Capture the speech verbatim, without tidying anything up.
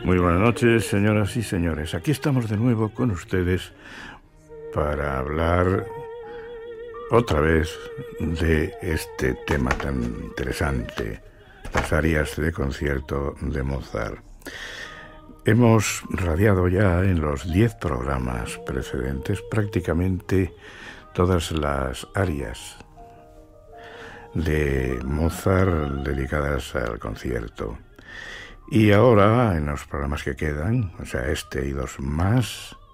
Muy buenas noches, señoras y señores. Aquí estamos de nuevo con ustedes para hablar otra vez de este tema tan interesante, las arias de concierto de Mozart. Hemos radiado ya en los diez programas precedentes prácticamente todas las arias de Mozart dedicadas al concierto. Y ahora, en los programas que quedan, o sea, este y dos más,